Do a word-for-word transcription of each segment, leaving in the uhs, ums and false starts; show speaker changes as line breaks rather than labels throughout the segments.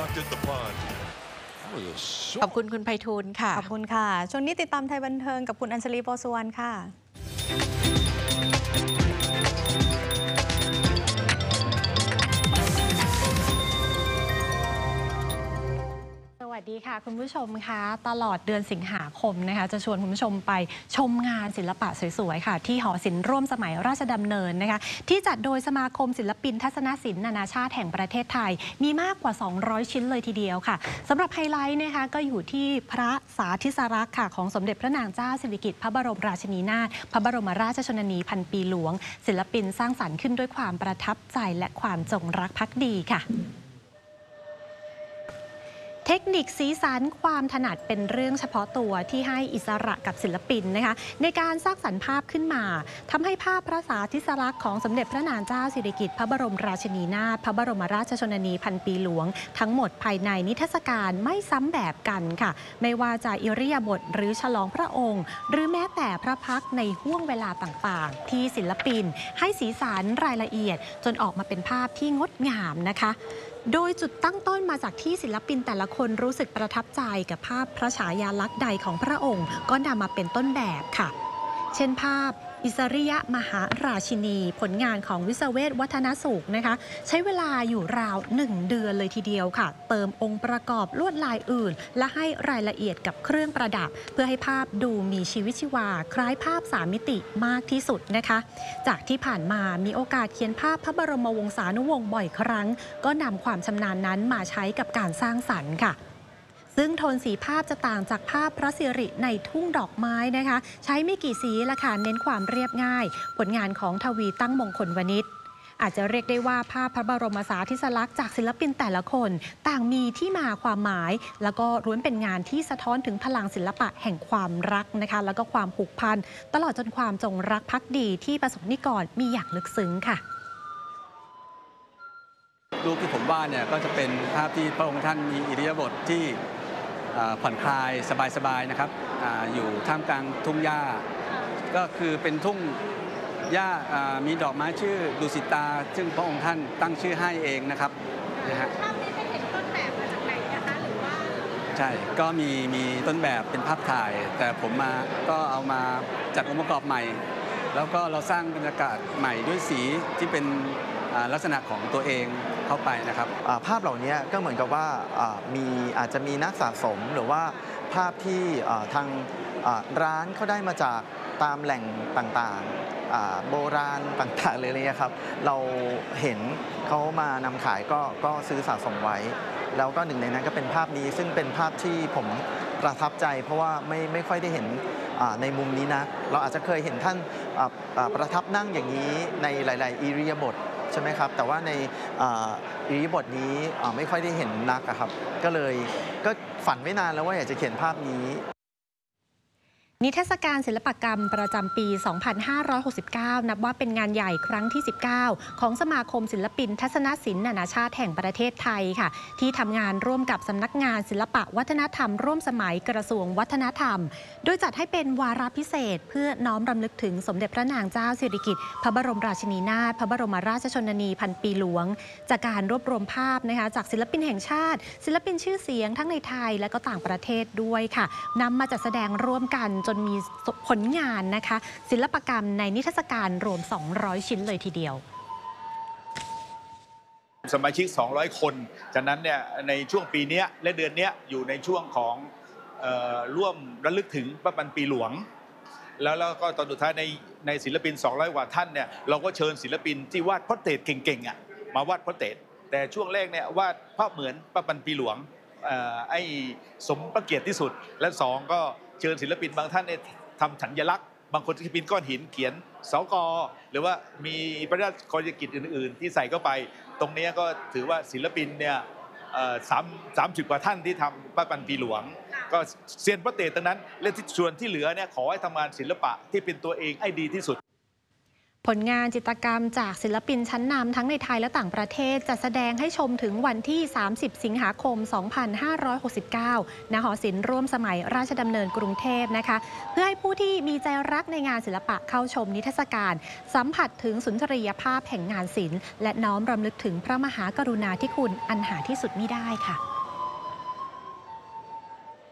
ขอบคุณคุณไพฑูรย์ค่ะ
ขอบคุณค่ะช่วงนี้ติดตามไทยบันเทิงกับคุณอัญชลีโปสุวรรณค่ะสวัสดีค่ะคุณผู้ชมคะตลอดเดือนสิงหาคมนะคะจะชวนคุณผู้ชมไปชมงานศิลปะสวยๆค่ะที่หอศิลป์ร่วมสมัยราชดำเนินนะคะที่จัดโดยสมาคมศิลปินทัศนศิลป์นานาชาติแห่งประเทศไทยมีมากกว่าสองร้อยชิ้นเลยทีเดียวค่ะสำหรับไฮไลท์นะคะก็อยู่ที่พระสาธิสลักษณ์ค่ะของสมเด็จพระนางเจ้าสิริกิติ์พระบรมราชินีนาถพระบรมราชชนนีพันปีหลวงศิลปินสร้างสรรค์ขึ้นด้วยความประทับใจและความจงรักภักดีค่ะเทคนิคสีสันความถนัดเป็นเรื่องเฉพาะตัวที่ให้อิสระกับศิลปินนะคะในการสร้างสรรค์ภาพขึ้นมาทำให้ภาพพระสาธิสลักษณ์ของสมเด็จพระนางเจ้าสิริกิติ์พระบรมราชินีนาถพระบรมราชชนนีพันปีหลวงทั้งหมดภายในนิทรรศการไม่ซ้ำแบบกันค่ะไม่ว่าจะอิริยาบถหรือฉลองพระองค์หรือแม้แต่พระพักตร์ในห้วงเวลาต่างๆที่ศิลปินให้สีสันรายละเอียดจนออกมาเป็นภาพที่งดงามนะคะโดยจุดตั้งต้นมาจากที่ศิลปินแต่ละคนรู้สึกประทับใจกับภาพพระฉายาลักษณ์ใดของพระองค์ก็นำมาเป็นต้นแบบค่ะเช่นภาพอิสริยมหาราชินีผลงานของวิศเวศวัฒนสุขนะคะใช้เวลาอยู่ราวหนึ่งเดือนเลยทีเดียวค่ะเติมองค์ประกอบลวดลายอื่นและให้รายละเอียดกับเครื่องประดับเพื่อให้ภาพดูมีชีวิตชีวาคล้ายภาพสามมิติมากที่สุดนะคะจากที่ผ่านมามีโอกาสเขียนภาพพระบรมวงศานุวงศ์บ่อยครั้งก็นำความชำนาญนั้นมาใช้กับการสร้างสรรค์ค่ะซึ่งโทนสีภาพจะต่างจากภาพพระสิริในทุ่งดอกไม้นะคะใช้ไม่กี่สีละค่ะเน้นความเรียบง่ายผลงานของทวีตั้งมงคลวณิชอาจจะเรียกได้ว่าภาพพระบรมสาธิสลักษณ์จากศิลปินแต่ละคนต่างมีที่มาความหมายแล้วก็ล้วนเป็นงานที่สะท้อนถึงพลังศิลปะแห่งความรักนะคะแล้วก็ความผูกพันตลอดจนความจงรักภักดีที่ประสบนิกรมีอย่างลึกซึ้งค่ะ
รูปที่ผมวาดเนี่ยก็จะเป็นภาพที่พระองค์ท่านมีอิริยาบถที่ผ่อนคลายสบายๆนะครับ อ, อยู่ท่ามกลางทุ่งหญ้าก็คือเป็นทุ่งหญ้ามีดอกไม้ชื่อดุสิตาซึ่งพระองค์ท่านตั้งชื่อให้เองนะครับนะฮะ
ภาพนี้เป็นต้นแบบมาจากไหนนะคะหรือว่า
ใช่ก็มีมีต้นแบบเป็นภาพถ่ายแต่ผมมาก็เอามาจัดองค์ประกอบใหม่แล้วก็เราสร้างบรรยากาศใหม่ด้วยสีที่เป็นลักษณะของตัวเองเข้าไปนะครับ
ภาพเหล่านี้ก็เหมือนกับว่ามีอาจจะมีนักสะสมหรือว่าภาพที่ทางร้านเขาได้มาจากตามแหล่งต่างๆโบราณต่างๆเลยเลยครับเราเห็นเขามานำขายก็ก็ซื้อสะสมไว้แล้วก็หนึ่งในนั้นก็เป็นภาพนี้ซึ่งเป็นภาพที่ผมประทับใจเพราะว่าไม่ไม่ค่อยได้เห็นในมุมนี้นะเราอาจจะเคยเห็นท่านประทับนั่งอย่างนี้ในหลายๆอิริยาบถใช่ไหมครับแต่ว่าในอิริยาบถนี้ไม่ค่อยได้เห็นนักครับก็เลยก็ฝันไว้นานแล้วว่าอยากจะเขียนภาพนี้
นิทรรศการศิลปกรรมประจำปี สองพันห้าร้อยหกสิบเก้า นับว่าเป็นงานใหญ่ครั้งที่ สิบเก้า ของสมาคมศิลปินทัศนศิลป์นานาชาติแห่งประเทศไทยค่ะที่ทำงานร่วมกับสำนักงานศิลปะวัฒนธรรมร่วมสมัยกระทรวงวัฒนธรรมโดยจัดให้เป็นวาระพิเศษเพื่อน้อมรำลึกถึงสมเด็จพระนางเจ้าสิริกิติ์พระบรมราชินีนาถพระบรมราชชนนีพันปีหลวงจากการรวบรวมภาพนะคะจากศิลปินแห่งชาติศิลปินชื่อเสียงทั้งในไทยและก็ต่างประเทศด้วยค่ะนำมาจัดแสดงร่วมกันจนมีผลงานนะคะศิลปกรรมในนิทรรศการรวมสองร้อยชิ้นเลยทีเดียว
สมาชิกสองร้อยคนจากนั้นเนี่ยในช่วงปีนี้และเดือนนี้อยู่ในช่วงของเอ่อร่วมระลึกถึงพระพันปีหลวงแล้วแล้วก็ตอนสุดท้ายในในศิลปินสองร้อยกว่าท่านเนี่ยเราก็เชิญศิลปินที่วาดพอร์เทรตเก่งๆอ่ะมาวาดพอร์เทรตแต่ช่วงแรกเนี่ยวาดภาพเหมือนพระพันปีหลวงเอ่อไอ้สมพระเกียรติที่สุดและสองก็เชิญศิลปินบางท่านเนี่ยทำสัญลักษณ์บางคนที่เป็นก้อนหินเขียนสกหรือว่ามีพระราชกรณียกิจอื่นๆที่ใส่เข้าไปตรงนี้ก็ถือว่าศิลปินเนี่ยสามสามสิบกว่าท่านที่ทำพระพันปีหลวงก็เซียนพระเตรทั้งนั้นและที่ส่วนที่เหลือเนี่ยขอให้ทำงานศิลปะที่เป็นตัวเองให้ดีที่สุด
ผลงานจิตรกรรมจากศิลปินชั้นนำทั้งในไทยและต่างประเทศจะแสดงให้ชมถึงวันที่ สามสิบ สิงหาคม สองพันห้าร้อยหกสิบเก้า ณ หอศิลป์ร่วมสมัยราชดำเนินกรุงเทพนะคะเพื่อให้ผู้ที่มีใจรักในงานศิลปะเข้าชมนิทรรศการสัมผัสถึงสุนทรียภาพแห่งงานศิลป์และน้อมรำลึกถึงพระมหากรุณาธิคุณอันหาที่สุดมิได้ค่ะ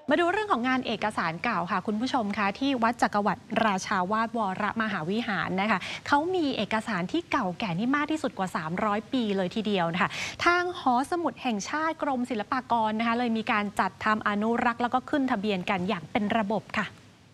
มาดูเรื่องของงานเอกสารเก่าค่ะคุณผู้ชมคะที่วัดจักรวรรดิราชาวาสวรมหาวิหารนะคะเขามีเอกสารที่เก่าแก่นี่มากที่สุดกว่าสามร้อยปีเลยทีเดียวนะคะทางหอสมุดแห่งชาติกรมศิลปากรนะคะเลยมีการจัดทำอนุรักษ์แล้วก็ขึ้นทะเบียนกันอย่างเป็นระบบค่ะ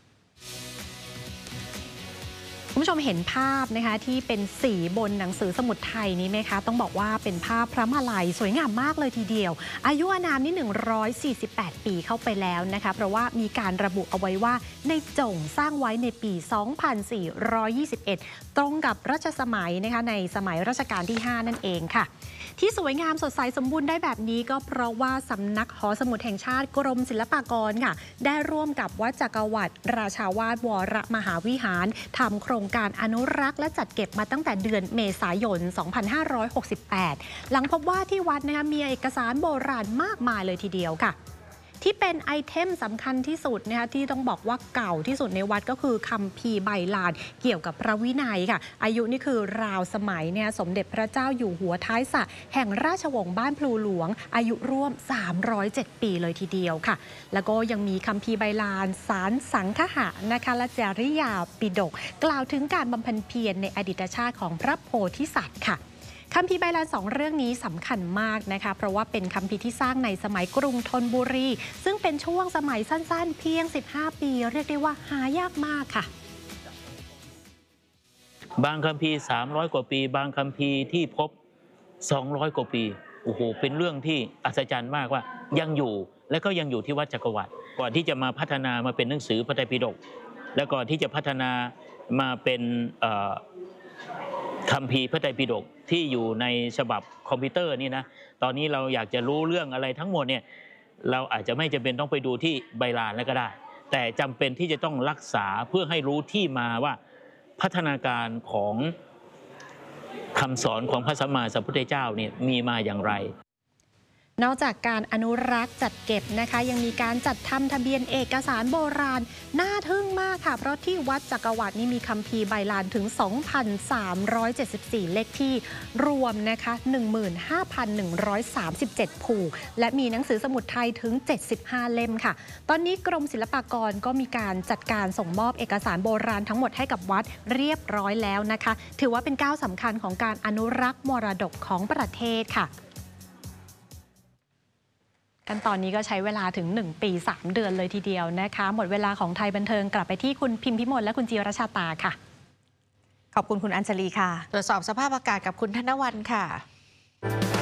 คุณผู้ชมเห็นภาพนะคะที่เป็นสีบนหนังสือสมุดไทยนี้ไหมคะต้องบอกว่าเป็นภาพพระมาลัยสวยงามมากเลยทีเดียวอายุอานามนี่หนึ่งร้อยสี่สิบแปดปีเข้าไปแล้วนะคะเพราะว่ามีการระบุเอาไว้ว่าในจงสร้างไว้ในปี สองพันสี่ร้อยยี่สิบเอ็ด ตรงกับรัชสมัยนะคะในสมัยรัชกาลที่ห้านั่นเองค่ะที่สวยงามสดใสสมบูรณ์ได้แบบนี้ก็เพราะว่าสำนักหอสมุดแห่งชาติกรมศิลปากรค่ะได้ร่วมกับวัดจักรวรรดิราชาวาสวรมหาวิหารทำโครงการอนุรักษ์และจัดเก็บมาตั้งแต่เดือนเมษายน สองพันห้าร้อยหกสิบแปด หลังพบว่าที่วัดนะคะมีเอกสารโบราณมากมายเลยทีเดียวค่ะที่เป็นไอเทมสำคัญที่สุดนะคะที่ต้องบอกว่าเก่าที่สุดในวัดก็คือคัมภีร์ใบลานเกี่ยวกับพระวินัยค่ะอายุนี่คือราวสมัยเนี่ยสมเด็จพระเจ้าอยู่หัวท้ายสระแห่งราชวงศ์บ้านพลูหลวงอายุร่วมสามร้อยเจ็ดปีเลยทีเดียวค่ะแล้วก็ยังมีคัมภีร์ใบลานสารสังฆะนะคะและจริยาปิฎกกล่าวถึงการบำเพ็ญเพียรในอดีตชาติของพระโพธิสัตว์ค่ะคัมภีร์ใบลานสองเรื่องนี้สำคัญมากนะคะเพราะว่าเป็นคัมภีร์ที่สร้างในสมัยกรุงธนบุรีซึ่งเป็นช่วงสมัยสั้นๆเพียงสิบห้าปีเรียกได้ว่าหายากมากค่ะ
บางคัมภีร์สามร้อยกว่าปีบางคัมภีร์ที่พบสองร้อยกว่าปีโอ้โหเป็นเรื่องที่อัศจรรย์มากว่ายังอยู่และก็ยังอยู่ที่วัดจักรวรรดิก่อนที่จะมาพัฒนามาเป็นหนังสือพระไตรปิฎกและก่อนที่จะพัฒนามาเป็นคัมภีร์พระไตรปิฎกที่อยู่ในฉบับคอมพิวเตอร์นี่นะตอนนี้เราอยากจะรู้เรื่องอะไรทั้งหมดเนี่ยเราอาจจะไม่จำเป็นต้องไปดูที่ใบลานแล้วก็ได้แต่จำเป็นที่จะต้องรักษาเพื่อให้รู้ที่มาว่าพัฒนาการของคำสอนของพระสัมมาสัมพุทธเจ้าเนี่ยมีมาอย่างไร
นอกจากการอนุรักษ์จัดเก็บนะคะยังมีการจัดทำทะเบียนเอกสารโบราณน่าทึ่งมากค่ะเพราะที่วัดจักรวรรดินี่มีคัมภีร์ใบลานถึง สองพันสามร้อยเจ็ดสิบสี่ เลขที่รวมนะคะ หนึ่งหมื่นห้าพันหนึ่งร้อยสามสิบเจ็ด ผูกและมีหนังสือสมุดไทยถึงเจ็ดสิบห้าเล่มค่ะตอนนี้กรมศิลปากรก็มีการจัดการส่งมอบเอกสารโบราณทั้งหมดให้กับวัดเรียบร้อยแล้วนะคะถือว่าเป็นก้าวสำคัญของการอนุรักษ์มรดกของประเทศค่ะกันตอนนี้ก็ใช้เวลาถึงหนึ่งปีสามเดือนเลยทีเดียวนะคะหมดเวลาของไทยบันเทิงกลับไปที่คุณพิมพิมลและคุณจีรชาตาค่ะ
ขอบคุณคุณอัญชลีค่ะตรวจสอบสภาพอากาศกับคุณธนวรรณค่ะ